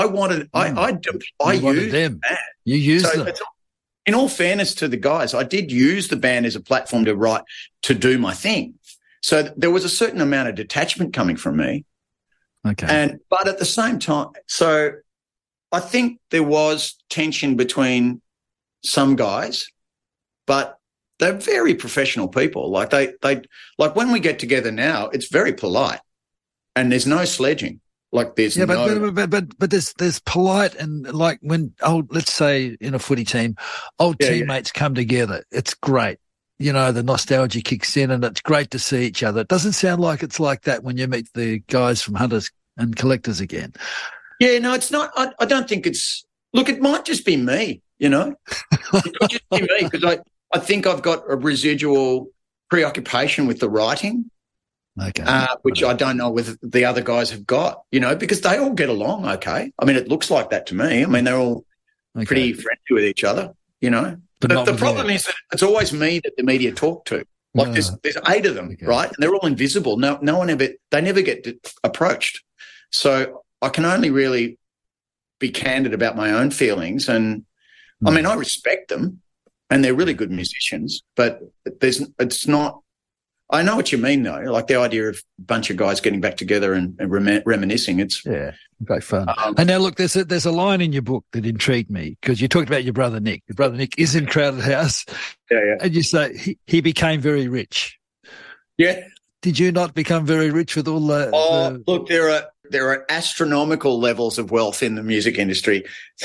I used them. the band. You used them. In all fairness to the guys, I did use the band as a platform to do my thing. So there was a certain amount of detachment coming from me. Okay. But at the same time, so I think there was tension between some guys, but they're very professional people. Like they like when we get together now, it's very polite and there's no sledging. Like there's but there's polite, and like when let's say in a footy team, teammates come together, it's great. You know, the nostalgia kicks in and it's great to see each other. It doesn't sound like it's like that when you meet the guys from Hunters and Collectors again. Yeah, no, it's not. I don't think it's. Look, it might just be me. You know, it could just be me because I think I've got a residual preoccupation with the writing. Okay. Which I don't know whether the other guys have got, you know, because they all get along okay. I mean, it looks like that to me. I mean, they're all pretty friendly with each other, you know. But the problem is that it's always me that the media talk to. Like there's 8 of them, right? And they're all invisible. No one they never get approached. So I can only really be candid about my own feelings. And I mean, I respect them and they're really good musicians, but it's not. I know what you mean, though. Like the idea of a bunch of guys getting back together and reminiscing. It's great fun. And now, look, there's a line in your book that intrigued me because you talked about your brother Nick. Your brother Nick is in Crowded House. Yeah. And you say he became very rich. Yeah. Did you not become very rich with all the? Look, there are astronomical levels of wealth in the music industry,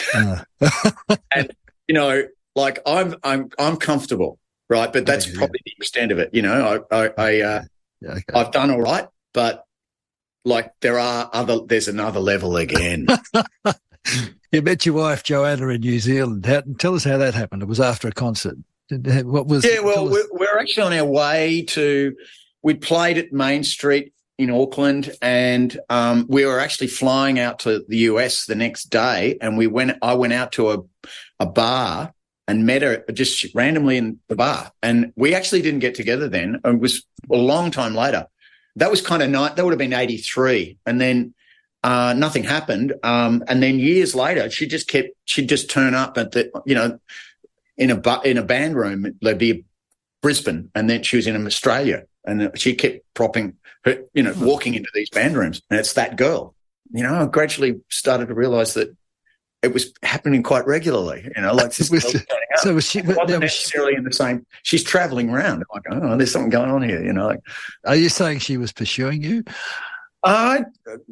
and you know, like I'm comfortable. Right, but that's probably the extent of it. You know, I've done all right, but like there's another level again. You met your wife Joanna in New Zealand. Tell us how that happened. It was after a concert. What was? Yeah, well, we're actually on our way to. We played at Main Street in Auckland, and we were actually flying out to the US the next day, and I went out to a bar. And met her just randomly in the bar. And we actually didn't get together then. It was a long time later. That was kind of that would have been 83. And then nothing happened. And then years later, she'd just turn up at the, you know, in a band room. There'd be Brisbane. And then she was in Australia. And she kept propping her, you know, walking into these band rooms. And it's that girl. You know, I gradually started to realize that it was happening quite regularly, you know, like this. So was she wasn't necessarily in the same. She's traveling around. I'm like, oh, there's something going on here, you know. Like, are you saying she was pursuing you? Well,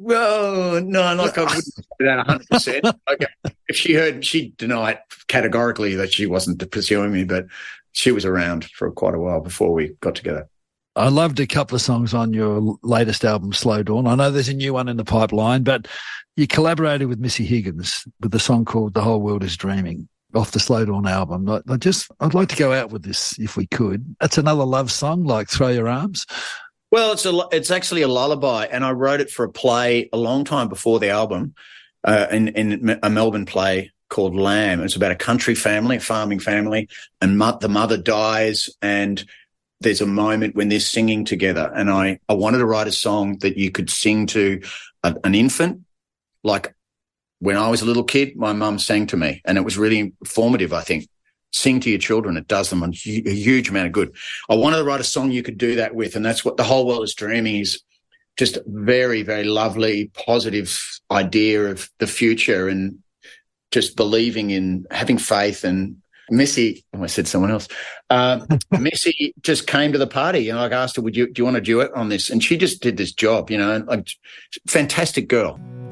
no, like I wouldn't say that 100%. Okay, if she'd deny it categorically that she wasn't pursuing me, but she was around for quite a while before we got together. I loved a couple of songs on your latest album, Slow Dawn. I know there's a new one in the pipeline, but you collaborated with Missy Higgins with the song called The Whole World Is Dreaming off the Slow Dawn album. I'd like to go out with this if we could. That's another love song, like Throw Your Arms. Well, it's actually a lullaby, and I wrote it for a play a long time before the album, in a Melbourne play called Lamb. It's about a country family, a farming family, and the mother dies, and there's a moment when they're singing together. And I wanted to write a song that you could sing to an infant. Like when I was a little kid, my mum sang to me, and it was really informative, I think. Sing to your children. It does them a huge amount of good. I wanted to write a song you could do that with, and that's what The Whole World Is Dreaming is. Just a very, very lovely, positive idea of the future and just believing in having faith. And Missy, I said someone else, Missy just came to the party, and I asked her, do you want to duet on this? And she just did this job, you know, like fantastic girl.